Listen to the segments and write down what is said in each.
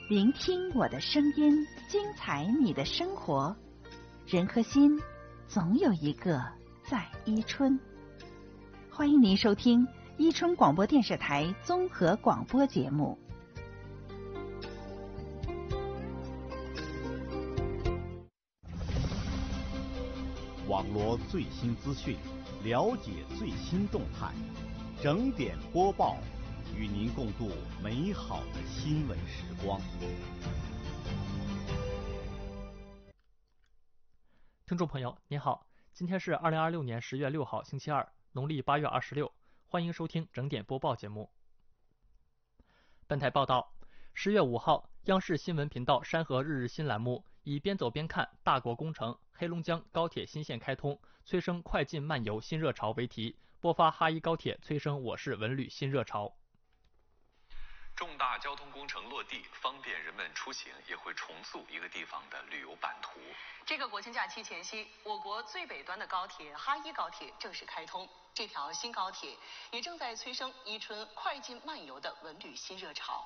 聆听我的声音，精彩你的生活。人和心，总有一个在伊春。欢迎您收听伊春广播电视台综合广播节目。 网罗最新资讯，了解最新动态，整点播报，与您共度美好的新闻时光。 听众朋友您好，今天是2026年10月6号星期二，农历8月26，欢迎收听整点播报节目。本台报道，10月5号，央视新闻频道山河日日新栏目以边走边看大国工程黑龙江高铁新线开通催生快进慢游新热潮为题，播发哈一高铁催生我市文旅新热潮。 重大交通工程落地，方便人们出行，也会重塑一个地方的旅游版图。 这个国庆假期前夕，我国最北端的高铁哈一高铁正式开通。这条新高铁也正在催生伊春快进慢游的文旅新热潮。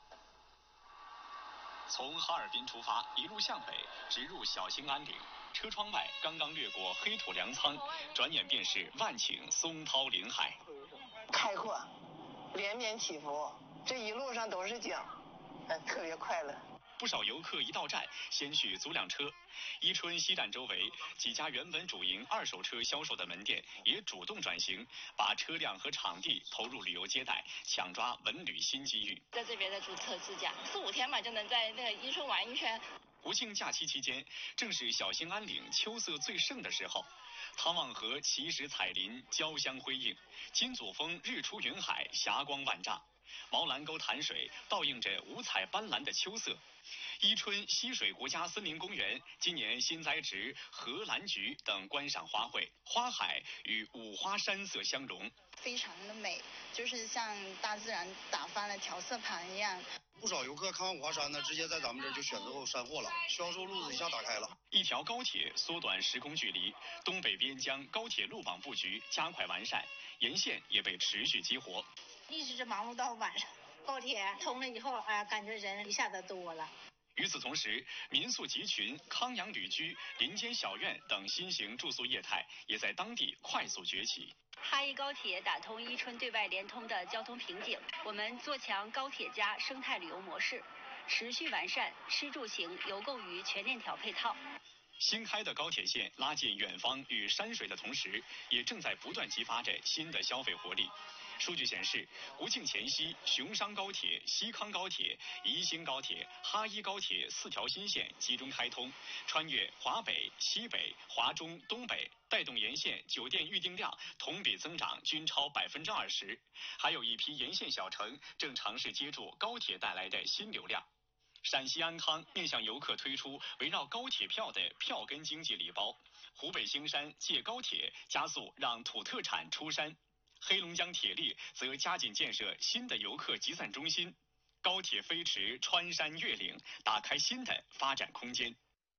从哈尔滨出发，一路向北，直入小兴安岭。车窗外刚刚掠过黑土粮仓，转眼便是万顷松涛林海， 开阔，连绵起伏，这一路上都是景，特别快乐。 不少游客一到站，先去租辆车。伊春西站周围几家原本主营二手车销售的门店也主动转型，把车辆和场地投入旅游接待，抢抓文旅新机遇。 在这边的注册自驾，4-5天嘛就能在那个伊春玩一圈。 国庆假期期间，正是小兴安岭秋色最盛的时候。汤望河奇石彩林，交相辉映；金祖峰日出云海，霞光万丈；毛兰沟潭水倒映着五彩斑斓的秋色。伊春溪水国家森林公园今年新栽植荷兰菊等观赏花卉，花海与五花山色相融， 非常的美，就是像大自然打翻了调色盘一样。 不少游客看完五花山呢，直接在咱们这儿就选择山货了，销售路子一下打开了。 一条高铁缩短时空距离，东北边疆高铁路网布局加快完善，沿线也被持续激活。 一直忙碌到晚上，高铁通了以后，感觉人一下子多了。 与此同时，民宿集群、康养旅居、林间小院等新型住宿业态也在当地快速崛起。 哈一高铁打通伊春对外联通的交通瓶颈，我们做强高铁加生态旅游模式，持续完善吃住行游购娱全链条配套。 新开的高铁线拉近远方与山水的同时，也正在不断激发着新的消费活力。数据显示，国庆前夕，雄商高铁、西康高铁、宜兴高铁、哈一高铁4条新线集中开通，穿越华北、西北、华中、东北，带动沿线酒店预订量同比增长均超20%。还有一批沿线小城正尝试接住高铁带来的新流量。陕西安康面向游客推出围绕高铁票的票根经济礼包，湖北兴山借高铁加速让土特产出山。黑龙江铁力则加紧建设新的游客集散中心，高铁飞驰穿山越岭，打开新的发展空间。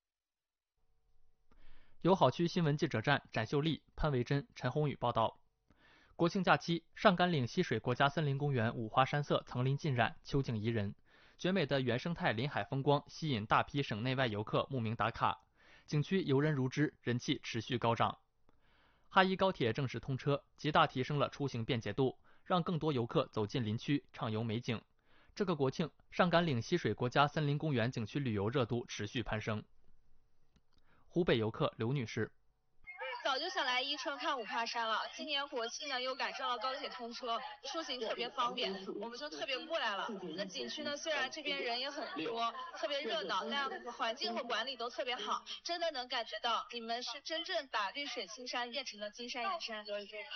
友好区新闻记者站展秀丽、潘维珍、陈宏宇报道。国庆假期，上甘岭溪水国家森林公园五花山色层林尽染，秋景宜人，绝美的原生态林海风光吸引大批省内外游客慕名打卡，景区游人如织，人气持续高涨。哈一高铁正式通车，极大提升了出行便捷度，让更多游客走进林区畅游美景。这个国庆，上甘岭溪水国家森林公园景区旅游热度持续攀升。湖北游客刘女士： 早就想来伊春看五花山了，今年国庆呢又赶上了高铁通车，出行特别方便，我们就特别过来了。那景区呢，虽然这边人也很多，特别热闹，但环境和管理都特别好，真的能感觉到你们是真正把绿水青山变成了金山银山。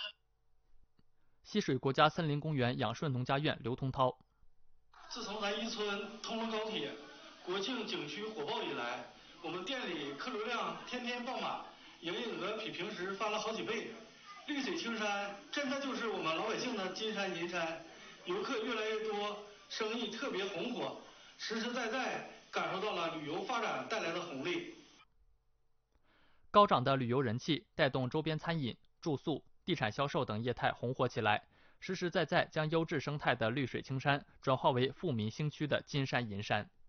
溪水国家森林公园养顺农家院刘通涛： 自从咱伊春通了高铁，国庆景区火爆以来，我们店里客流量天天爆满，营业额比平时翻了好几倍。绿水青山真的就是我们老百姓的金山银山，游客越来越多，生意特别红火，实实在在感受到了旅游发展带来的红利。 高涨的旅游人气带动周边餐饮、住宿、地产销售等业态红火起来，实实在在将优质生态的绿水青山转化为富民兴区的金山银山。